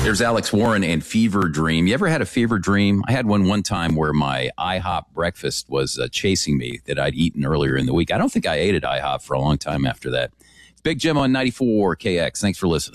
There's Alex Warren and Fever Dream. You ever had a fever dream? I had one time where my IHOP breakfast was chasing me that I'd eaten earlier in the week. I don't think I ate at IHOP for a long time after that. Big Jim on 94 KX. Thanks for listening.